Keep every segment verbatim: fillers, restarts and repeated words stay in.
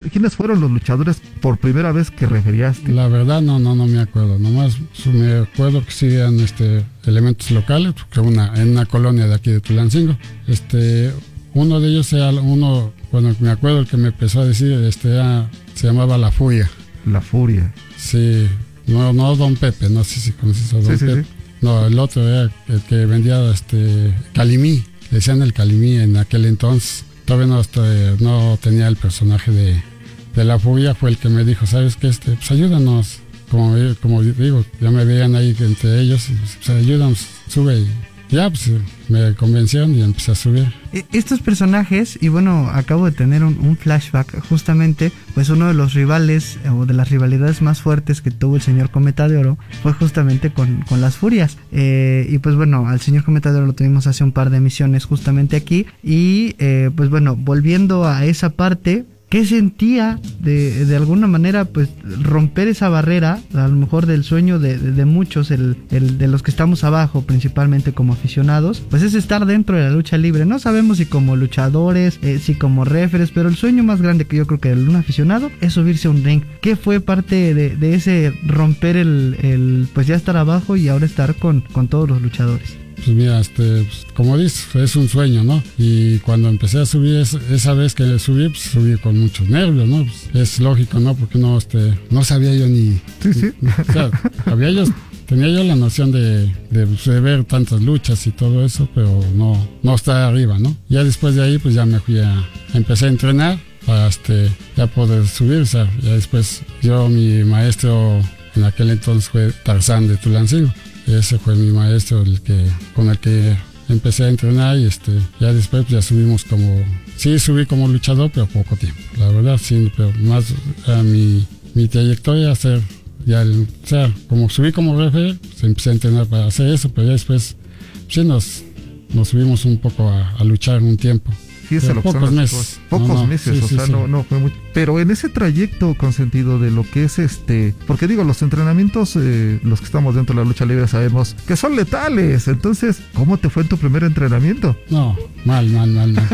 quiénes fueron los luchadores por primera vez que referiaste? La verdad no, no, no me acuerdo. Nomás me acuerdo que sí eran este, elementos locales, porque una, en una colonia de aquí de Tulancingo. Este, uno de ellos era uno, bueno, me acuerdo el que me empezó a decir, este, era, se llamaba La Furia. La Furia. Sí, no, no Don Pepe, no sé si conoces a Don sí, Pepe. Sí, sí. No, el otro era el que vendía este Calimí, le decían el Calimí en aquel entonces. Todavía no, este, no tenía el personaje de, de La Furia, fue el que me dijo, ¿sabes qué? Este, pues ayúdanos. Como, como digo, ya me veían ahí entre ellos, y pues ayúdanos, sube y ya, pues me convencieron y empecé a subir. Estos personajes, y bueno, acabo de tener un, un flashback, justamente, pues uno de los rivales, o de las rivalidades más fuertes que tuvo el señor Cometa de Oro, fue justamente con, con las Furias. Eh, y pues bueno, al señor Cometa de Oro lo tuvimos hace un par de emisiones justamente aquí, y eh, pues bueno, volviendo a esa parte, ¿qué sentía de, de alguna manera pues romper esa barrera, a lo mejor del sueño de, de, de muchos, el, el de los que estamos abajo, principalmente como aficionados? Pues es estar dentro de la lucha libre. No sabemos si como luchadores, eh, si como referees, pero el sueño más grande que yo creo que de un aficionado es subirse a un ring. ¿Qué fue parte de, de ese romper el, el, pues ya estar abajo y ahora estar con, con todos los luchadores? Pues mira, este, pues, como dices, es un sueño, ¿no? Y cuando empecé a subir, es, esa vez que subí, pues subí con muchos nervios, ¿no? Pues, es lógico, ¿no? Porque no, este, no sabía yo ni... Sí, sí. Ni, o sea, había yo, tenía yo la noción de, de, de ver tantas luchas y todo eso, pero no, no estar arriba, ¿no? Ya después de ahí, pues ya me fui a... Empecé a entrenar para, este, ya poder subir, o sea, ya después yo, mi maestro en aquel entonces fue Tarzán de Tulancingo. Ese fue mi maestro el que, con el que empecé a entrenar y este, ya después pues, ya subimos como... Sí, subí como luchador, pero poco tiempo. La verdad, sí, pero más a mi, mi trayectoria hacer... Ya el, o sea, como subí como referee, pues empecé a entrenar para hacer eso, pero ya después sí nos, nos subimos un poco a, a luchar un tiempo. Sí, es lo pocos meses. Pocos no, no, meses, sí, o sí, sea, sí. no, no fue mucho. Pero en ese trayecto, Consentido, de lo que es este, porque digo, los entrenamientos, eh, los que estamos dentro de la lucha libre sabemos que son letales. Entonces, ¿cómo te fue en tu primer entrenamiento? No, mal, mal, mal, mal.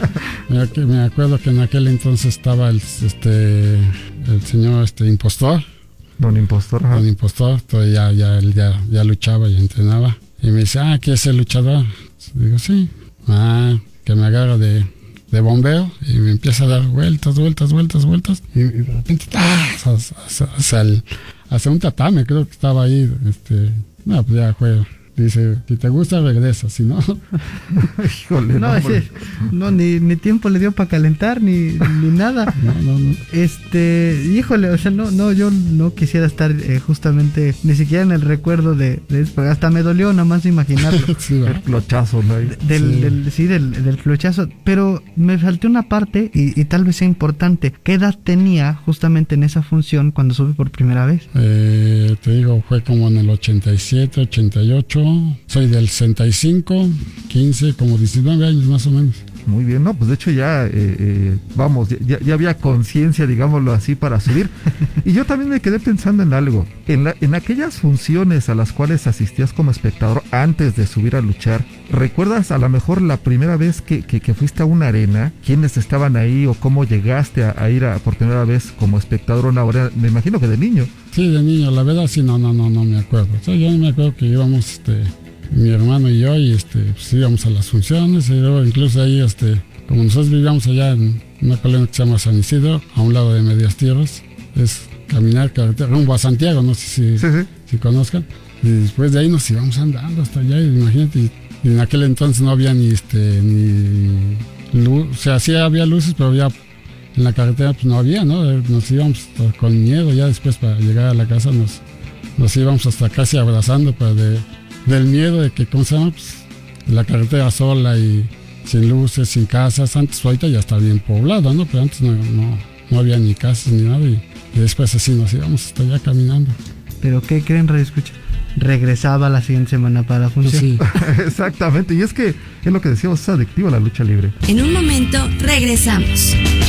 me, me acuerdo que en aquel entonces estaba el, este, el señor este impostor. Don Impostor, ajá. Don Impostor, entonces ya, ya, él ya, ya luchaba y entrenaba. Y me dice, ah, ¿quieres ser luchador? Digo, sí. Ah, que me agarra de, de bombeo y me empieza a dar vueltas, vueltas, vueltas, vueltas. Y, y de repente, ¡ah! Hacia, hacia, el, hacia un tatame, creo que estaba ahí. Este, no, pues ya fue. Dice, si te gusta, regresa, si no... Híjole, no, no, ese, no ni, ni tiempo le dio para calentar, ni, ni nada. No, no, no. Este, híjole, o sea, no, no, yo no quisiera estar eh, justamente, ni siquiera en el recuerdo de, de eso, hasta me dolió nada más imaginarlo. Sí, el clochazo, ¿no? Del, sí, del, sí del, del clochazo, pero me faltó una parte, y, y tal vez sea importante. ¿Qué edad tenía justamente en esa función cuando sube por primera vez? Eh, te digo, fue como en el ochenta y siete, ochenta y ocho... Soy del sesenta y cinco, quince, como diecinueve años más o menos. Muy bien, no, pues de hecho ya, eh, eh, vamos, ya, ya había conciencia, digámoslo así, para subir. Y yo también me quedé pensando en algo. En, la, en aquellas funciones a las cuales asistías como espectador antes de subir a luchar, ¿recuerdas a lo mejor la primera vez que, que, que fuiste a una arena? ¿Quiénes estaban ahí o cómo llegaste a, a ir a, por primera vez como espectador a una arena? Me imagino que de niño. Sí, de niño, la verdad sí, no, no, no, no me acuerdo. O sea, yo me acuerdo que íbamos, este, mi hermano y yo, y este, pues íbamos a las funciones, y luego incluso ahí, este, como nosotros vivíamos allá en una colonia que se llama San Isidro, a un lado de Medias Tierras, es caminar carretera, rumbo a Santiago, no sé si, Sí, sí. si conozcan, y después de ahí nos íbamos andando hasta allá, y imagínate, y, y en aquel entonces no había ni, este, ni luz, o sea, sí había luces, pero había... En la carretera pues no había, ¿no? Nos íbamos con miedo, ya después para llegar a la casa nos, nos íbamos hasta casi abrazando para de, del miedo de que, ¿cómo se llama? Pues, la carretera sola y sin luces, sin casas. Antes, ahorita ya está bien poblado, ¿no? Pero antes no, no, no había ni casas ni nada y, y después así nos íbamos hasta allá caminando. ¿Pero qué creen, Radio Escucha? Regresaba la siguiente semana para la función. Pues sí. Exactamente, y es que es lo que decíamos, es adictivo la lucha libre. En un momento regresamos.